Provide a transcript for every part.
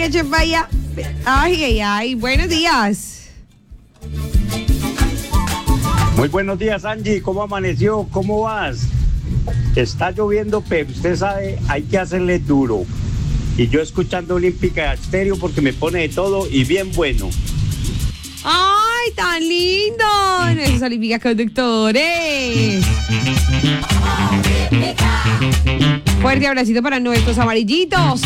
eche para allá. Ay, buenos días. Muy buenos días, Angie. ¿Cómo amaneció? ¿Cómo vas? Está lloviendo, pero usted sabe, hay que hacerle duro. Y yo escuchando Olímpica Estéreo porque me pone de todo y bien bueno. ¡Ay, tan lindo! Nuestros Olímpica conductores. Fuerte abracito para nuestros amarillitos.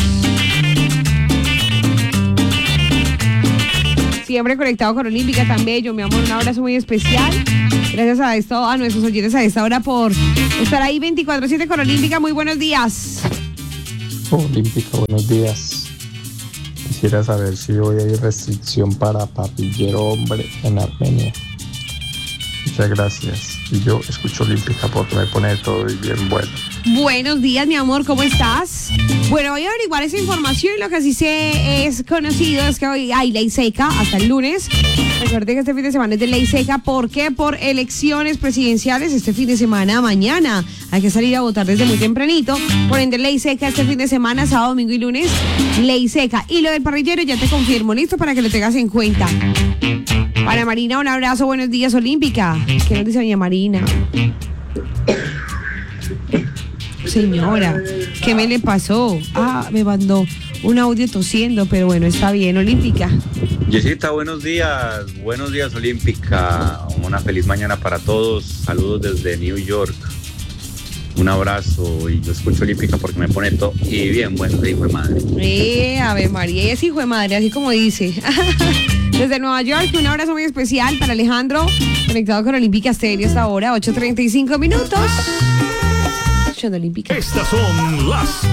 Siempre conectado con Olímpica, tan bello, mi amor. Un abrazo muy especial. Gracias a nuestros oyentes a esta hora por estar ahí 24/7 con Olímpica. Muy buenos días. Olímpica, buenos días. Quisiera saber si hoy hay restricción para papillero hombre en Armenia. Muchas gracias. Y yo escucho Olímpica porque me pone todo y bien bueno. Buenos días, mi amor, ¿cómo estás? Bueno, voy a averiguar esa información y lo que sí sé es conocido es que hoy hay ley seca hasta el lunes. Recuerden que este fin de semana es de ley seca. ¿Por qué? Por elecciones presidenciales este fin de semana, mañana. Hay que salir a votar desde muy tempranito. Por ende, ley seca este fin de semana, sábado, domingo y lunes, ley seca. Y lo del parrillero ya te confirmo, listo, para que lo tengas en cuenta. Para Marina, un abrazo, buenos días, Olímpica. ¿Qué nos dice doña Marina? Señora, ¿qué me le pasó? Me mandó un audio tosiendo, pero bueno, está bien, Olímpica. Yesita, buenos días, Olímpica. Una feliz mañana para todos. Saludos desde New York. Un abrazo y yo escucho Olímpica porque me pone todo y bien bueno, de hijo de madre. Ave María, es hijo de madre, así como dice. Desde Nueva York, un abrazo muy especial para Alejandro, conectado con Olímpica Estéreo hasta ahora, 8:35 minutos. Olímpica. Estas son las